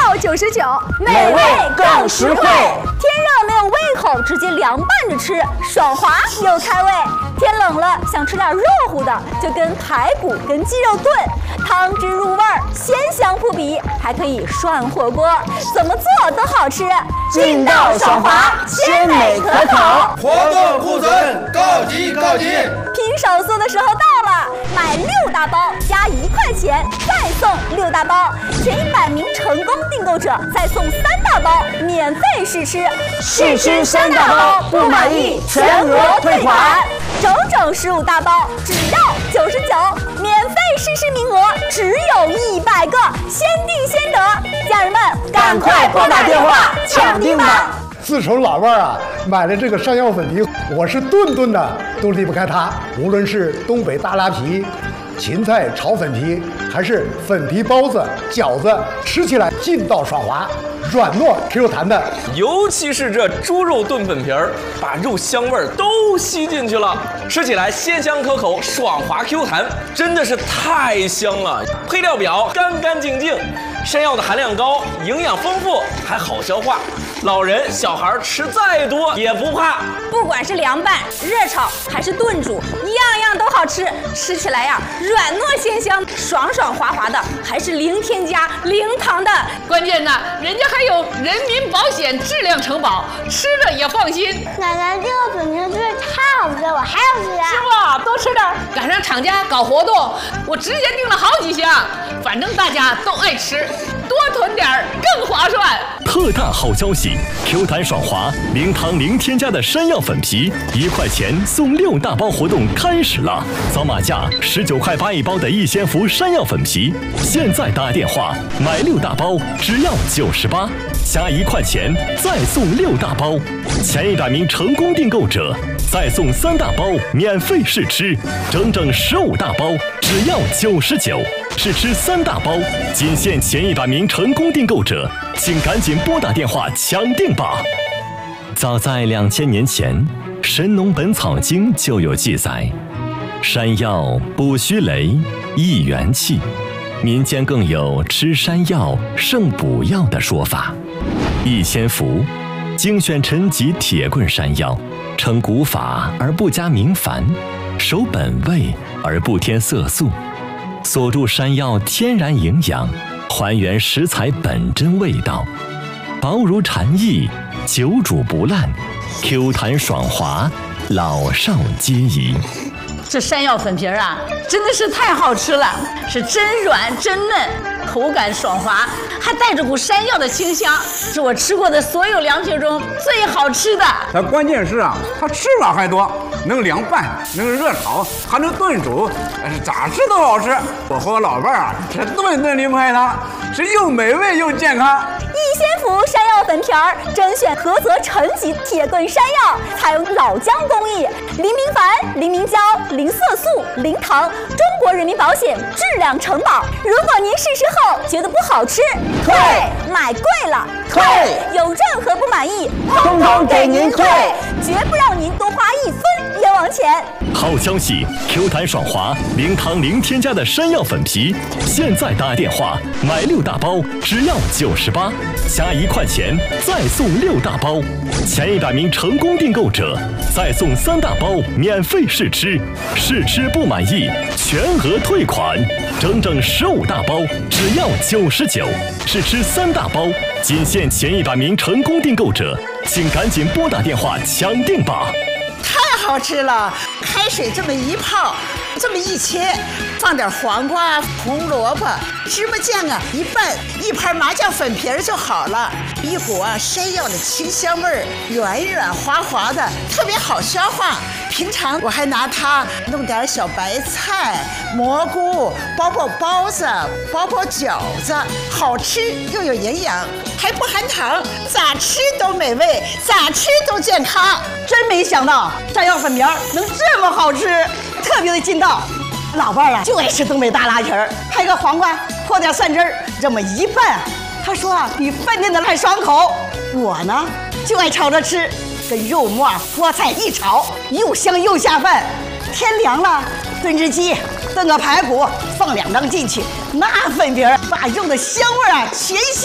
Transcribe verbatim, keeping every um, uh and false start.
到九十九， 美味更实惠。 天热没有胃口，直接凉拌着吃，爽滑又开胃。天冷了，想吃点热乎的，就跟排骨跟鸡肉炖，汤汁入味儿，鲜香扑鼻，还可以涮火锅，怎么做都好吃。 劲道爽滑，鲜美可口。 活动库存告急告急！ 拼手速的时候到了，买六大包加一块钱，再送六大包，前一百名成功订购者再送三大包，免费试吃。 试吃三大包不满意，全额退款。 整整十五大包，只要九十九，免费试吃名额只有一百个，先订先得。家人们， 赶快拨打电话抢订吧！ 自从老伴儿啊买了这个山药粉皮，我是顿顿的都离不开它。无论是东北大拉皮、芹菜炒粉皮，还是粉皮包子、饺子，吃起来劲道爽滑，软糯 Q 弹的。 尤其是这猪肉炖粉皮儿，把肉香味儿都吸进去了，吃起来鲜香可口，爽滑 Q 弹，真的是太香了。配料表干干净净，山药的含量高，营养丰富，还好消化。老人小孩吃再多也不怕。 不管是凉拌、热炒还是炖煮，样样都好吃，吃起来呀软糯鲜香，爽爽滑滑的，还是零添加、零糖的。 关键呢，人家还有人民保险质量承保，吃着也放心。 奶奶，这个粉皮真是太好吃了，我还要吃啊！ 是吧？多吃点。赶上厂家搞活动，我直接订了好几箱，反正大家都爱吃，多囤点更划算。 特大好消息 ！Q 弹爽滑、零糖零添加的山药粉皮，一块钱送六大包活动开始了！扫码价十九块八一包的逸仙福山药粉皮，现在打电话买六大包只要九十八，加一块钱再送六大包，前一百名成功订购者再送三大包免费试吃，整整十五大包只要九十九。试吃三大包，仅限前一百名成功订购者，请赶紧拨打电话抢订吧！早在两千年前，《神农本草经》就有记载：山药补虚雷，益元气。民间更有吃山药胜补药的说法。逸仙福精选陈集铁棍山药，称古法而不加明矾，守本味而不添色素。锁住山药天然营养，还原食材本真味道，薄如蝉翼，久煮不烂 ，Q 弹爽滑，老少皆宜。 这山药粉皮啊，真的是太好吃了，是真软真嫩，口感爽滑，还带着股山药的清香，是我吃过的所有凉皮中最好吃的。 它关键是啊，它吃法还多，能凉拌，能热炒，还能炖煮，咋吃都好吃。我和我老伴儿啊，是顿顿离不开它，是又美味又健康。 逸仙福山药粉皮儿甄选菏泽陈集铁棍山药，采用老姜工艺，零明矾、零明胶、零色素、零糖，中国人民保险质量承保。如果您试吃后觉得不好吃， 退； 买贵了， 退； 有任何不满意， 通通给您退， 绝不让您多花一分冤枉钱。 好消息 ！Q 弹爽滑、零糖零添加的山药粉皮，现在打电话买六大包只要九十八，加一块钱再送六大包，前一百名成功订购者再送三大包免费试吃，试吃不满意全额退款，整整十五大包只要九十九，试吃三大包仅限前一百名成功订购者，请赶紧拨打电话抢订吧！ 太好吃了，开水这么一泡，这么一切，放点黄瓜、红萝卜、芝麻酱啊一拌，一盘麻酱粉皮儿就好了。一股啊山药的清香味儿，软软滑滑的，特别好消化。平常我还拿它弄点小白菜、蘑菇，包包包子，包包饺子，好吃又有营养，还不含糖，咋吃都美味，咋吃都健康。 真没想到山药粉皮儿能这么好吃，特别的劲道。老伴儿啊就爱吃东北大拉皮儿，拍个黄瓜，泼点蒜汁儿，这么一拌，他说啊比饭店的还爽口。我呢就爱炒着吃，跟肉末、菠菜一炒，又香又下饭。天凉了，炖只鸡，炖个排骨，放两张进去，那粉皮儿把肉的香味啊全吸